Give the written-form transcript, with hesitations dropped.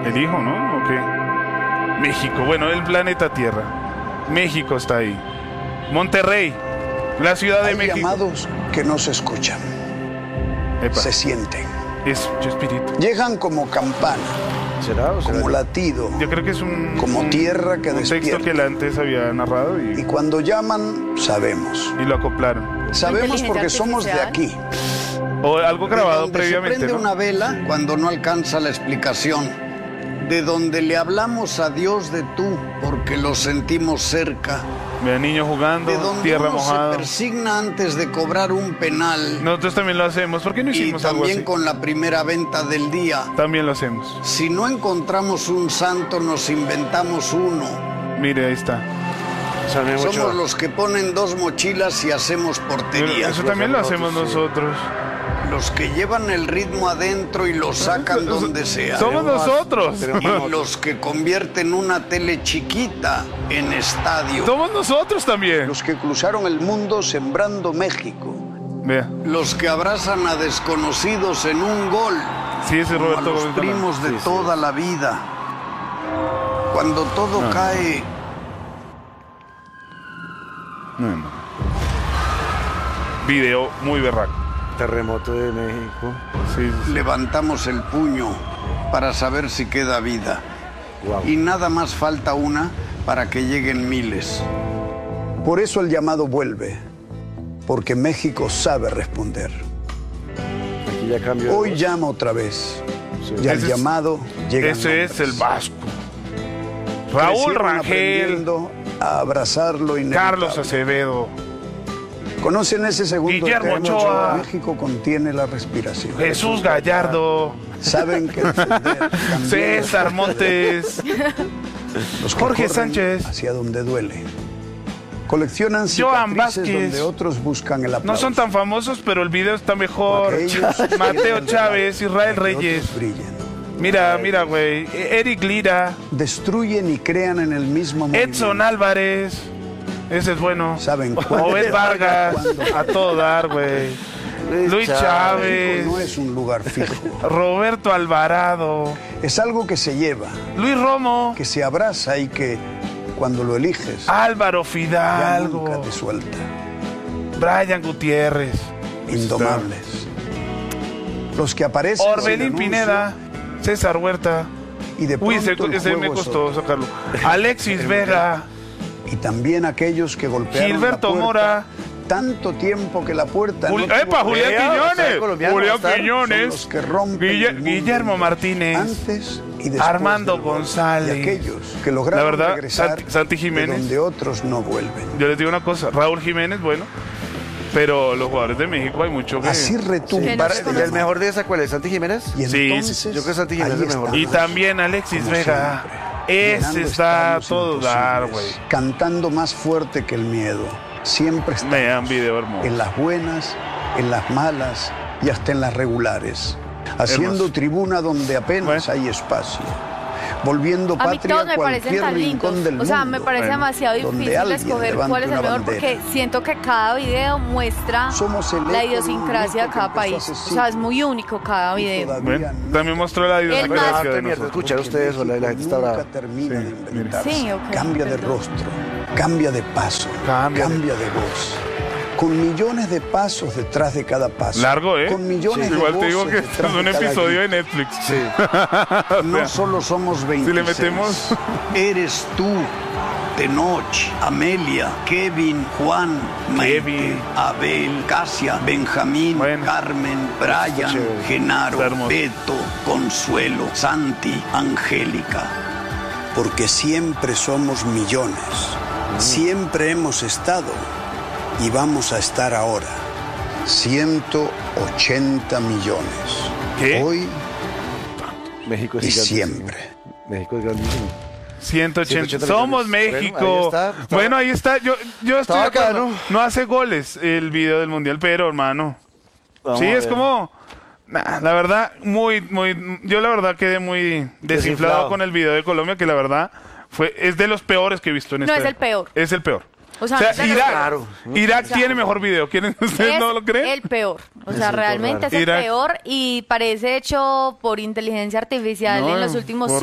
El hijo, ¿no? ¿O qué? México, bueno, el planeta Tierra. México está ahí. Monterrey, la Ciudad de Hay México. llamados que no se escuchan, Epa, se sienten. es espíritu. Llegan como campana, ¿Será o será? como latido, Yo creo que es como tierra que un texto despierta. que él antes había narrado Y y cuando llaman, sabemos. lo acoplaron. Sabemos Inteligencia porque somos de artificial. aquí. O algo De grabado donde previamente, se prende ¿no? una vela cuando no alcanza la explicación. De donde le hablamos a Dios de tú, porque lo sentimos cerca. Vean niños jugando, De donde tierra uno mojada. se persigna antes de cobrar un penal. Nosotros también lo hacemos. ¿Por qué no Y hicimos algo también así? con la primera venta del día. También lo hacemos. Si no encontramos un santo, nos inventamos uno. Mire, ahí está. San Memo Ochoa. Somos los que ponen 2 mochilas y hacemos porterías. Eso también lo hacemos nosotros, sí. nosotros. Los que llevan el ritmo adentro y lo sacan donde sea. Somos nosotros. Y los que convierten una tele chiquita en estadio. Somos nosotros también. Los que cruzaron el mundo sembrando México. Vea. Los que abrazan a desconocidos en un gol. Sí, ese es Como a Roberto los Gómez primos de Sí, sí. toda la vida. Cuando todo cae, No. Video muy berraco. Terremoto de México. Sí, sí, sí. levantamos el puño para saber si queda vida. Wow. Y nada más falta una para que lleguen miles. Por eso el llamado vuelve, porque México sabe responder. Aquí ya cambió. Hoy llama otra vez. Sí. Y al Ese es- llamado llegan Ese es nombres. el Vasco. Raúl Crecieron Rangel, aprendiendo a abrazar lo inevitable. Carlos Acevedo, ¿Conocen ese segundo Guillermo ejemplo? Ochoa. México contiene la respiración. Jesús Gallardo, Saben que defender, cambiar César Montes, los que Jorge corren Sánchez. hacia donde duele. Coleccionan Joan cicatrices Vázquez. donde otros buscan el aplauso. no son tan famosos, pero el video está mejor. Aquellos Mateo quieren Chávez, regalar Israel para que Reyes. otros brillen. Mira, güey. Eric Lira, Destruyen y crean en el mismo Edson movimiento. Álvarez. Ese es bueno. Saben cuándo, Obed Vargas, cuándo. a todo dar, güey. Luis Chávez, No es un lugar fijo. Roberto Alvarado, Es algo que se lleva, Luis Romo, que se abraza y que cuando lo eliges Álvaro ya Fidalgo, nunca te suelta. Brian Gutiérrez, Indomables. Los que aparecen sin Orbelín anuncio Pineda, César Huerta. y de Uy, pronto el ese me juego es costó otro. sacarlo. Alexis Vega, Y también aquellos que golpearon Gilberto la puerta Mora. tanto tiempo que la puerta no tuvo ¡Epa, Julián Vea, o sea, Quiñones! colombiano, Julián está. Son Quiñones, los que rompen el mundo Guillermo Martínez, antes y después Armando del gol. González. Y aquellos que lograron La verdad, regresar Santi Jiménez. de donde otros no vuelven. Yo les digo una cosa, Raúl Jiménez, bueno, pero los jugadores de México hay mucho que... Así retumba. Sí. Para- Sí. ¿Y el mejor de esa cuál es? ¿Santi Jiménez? Y Sí, entonces, sí, yo creo que Santi Jiménez ahí es el mejor. Y estamos, también Alexis como Vega. siempre, Ese llenando está a estadios todo dar, güey. imposibles, cantando más fuerte que el miedo. Siempre está Vean video hermoso. en las buenas, en las malas y hasta en las regulares. Haciendo Hermoso. tribuna donde apenas Bueno. hay espacio. Volviendo A mí patria todos me parecen cualquier tan rincón lindos. del O sea, mundo. me parece Bueno, demasiado donde difícil alguien escoger levante cuál es el una mejor bandera. porque siento que cada video muestra Somos el eco la de un idiosincrasia de grito cada que empezó país. hace O sea, es muy único cada y video. todavía Ven, no también mostró la El más- idiosincrasia de Mierda, nosotros. escuchar ustedes o la gente está brava. Nunca termina de inventarse. Sí, ok, Cambia de perdón. rostro, cambia de paso, Cambia cambia, de- de voz. Con millones de pasos detrás de cada paso. Largo, ¿eh? Con millones de Igual te digo voces que esto es detrás un de cada episodio de grito. Netflix. Sí. No solo somos 26. Si le metemos- Eres tú, Tenoch, Amelia, Kevin, Juan, Maite, Kevin. Abel, Casia, Benjamín, Bueno. Carmen, Brian, chévere. Genaro, Está hermoso. Beto, Consuelo, Santi, Angélica. Porque siempre somos millones. Siempre hemos estado y vamos a estar ahora. 180 millones. ¿Qué? Hoy México es y gigantísimo. siempre. México es grandísimo. 180. 180 Somos millones. México. Bueno, ahí está. Yo estoy Estaba de acuerdo. acá, ¿no? No hace goles el video del mundial, pero hermano. Sí, es como. Nah, la verdad, yo la verdad quedé muy desinflado con el video de Colombia, que la verdad es de los peores que he visto en No, este. es el peor. Es el peor. O sea, Irak, Claro. Irak tiene mejor video. ¿Ustedes Es no lo creen? el peor. O Es sea, el realmente peor. es el Irak. peor y parece hecho por inteligencia artificial No, en los últimos horrible.